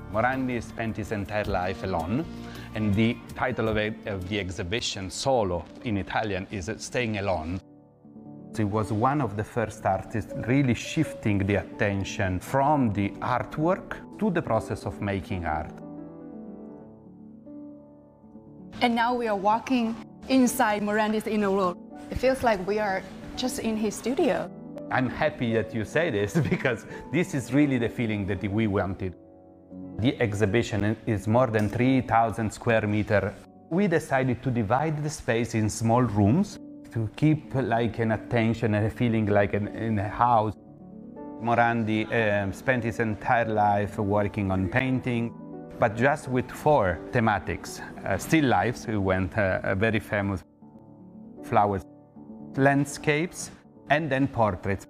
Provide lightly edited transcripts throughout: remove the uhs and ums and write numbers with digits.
Morandi spent his entire life alone, and the title of the exhibition, Solo, in Italian, is Staying Alone. He was one of the first artists really shifting the attention from the artwork to the process of making art. And now we are walking inside Morandi's inner world. It feels like we are just in his studio. I'm happy that you say this because this is really the feeling that we wanted. The exhibition is more than 3,000 square meters. We decided to divide the space in small rooms to keep like an attention and a feeling like in a house. Morandi spent his entire life working on painting, but just with 4 thematics. Still lifes, who went very famous, flowers, landscapes, and then portraits.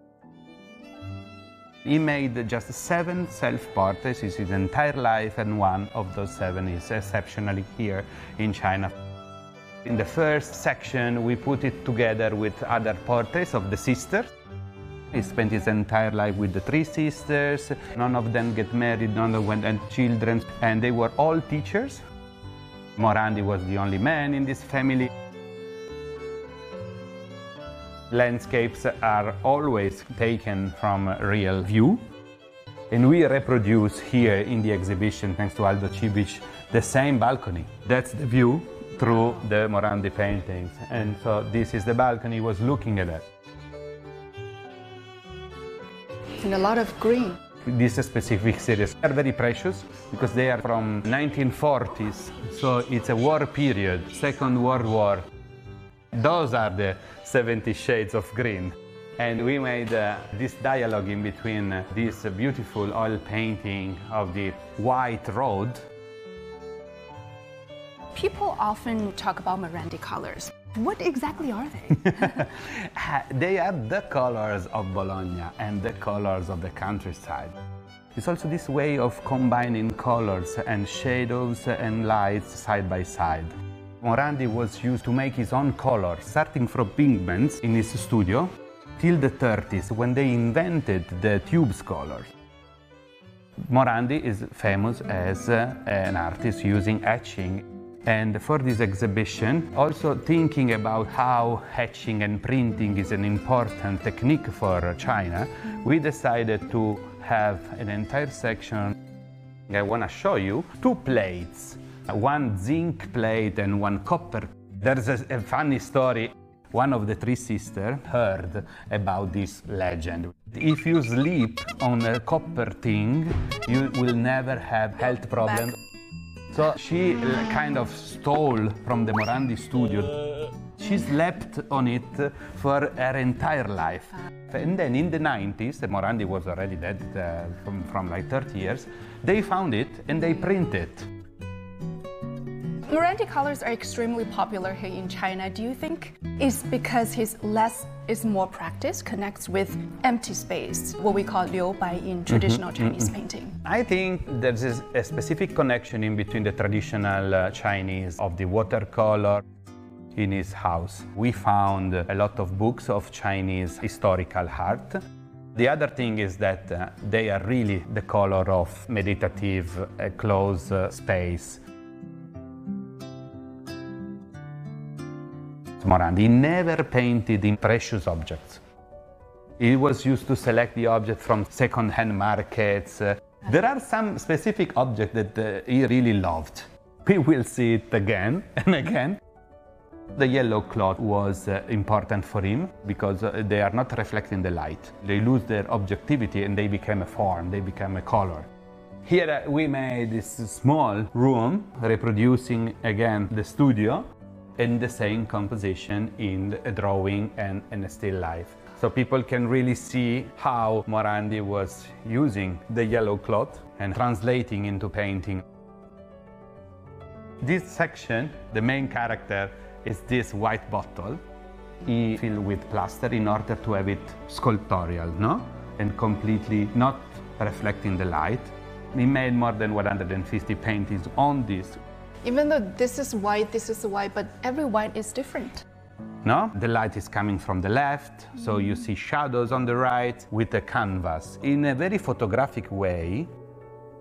He made just 7 self-portraits in his entire life, and one of those 7 is exceptionally here in China. In the first section, we put it together with other portraits of the sisters. He spent his entire life with the 3 sisters. None of them get married, none of them had children, and they were all teachers. Morandi was the only man in this family. Landscapes are always taken from a real view. And we reproduce here in the exhibition, thanks to Aldo Cibic, the same balcony. That's the view through the Morandi paintings. And so this is the balcony he was looking at. And a lot of green. This specific series are very precious because they are from 1940s. So it's a war period, Second World War. Those are the 70 shades of green. And we made this dialogue in between this beautiful oil painting of the white road. People often talk about Morandi colors. What exactly are they? They are the colors of Bologna and the colors of the countryside. It's also this way of combining colors and shadows and lights side by side. Morandi was used to make his own colors, starting from pigments in his studio till the 30s, when they invented the tubes colors. Morandi is famous as an artist using etching. And for this exhibition, also thinking about how etching and printing is an important technique for China, we decided to have an entire section. I want to show you 2 plates. One zinc plate and one copper. There's a funny story. One of the 3 sisters heard about this legend. If you sleep on a copper thing, you will never have health problems. So she kind of stole from the Morandi studio. She slept on it for her entire life. And then in the 90s, the Morandi was already dead from like 30 years, they found it and they printed it. Morandi colors are extremely popular here in China. Do you think it's because his less is more practice connects with empty space, what we call liu bai in traditional Chinese painting? I think there's a specific connection in between the traditional Chinese of the watercolor in his house. We found a lot of books of Chinese historical art. The other thing is that they are really the color of meditative, closed space. Morandi never painted in precious objects. He was used to select the object from second-hand markets. There are some specific objects that he really loved. We will see it again and again. The yellow cloth was important for him because they are not reflecting the light. They lose their objectivity and they become a form, they become a color. Here we made this small room reproducing again the studio in the same composition in a drawing and in a still life. So people can really see how Morandi was using the yellow cloth and translating into painting. This section, the main character, is this white bottle. He filled with plaster in order to have it sculptorial, no? And completely not reflecting the light. He made more than 150 paintings on this. Even though this is white, but every white is different. No? The light is coming from the left, so you see shadows on the right with the canvas. In a very photographic way,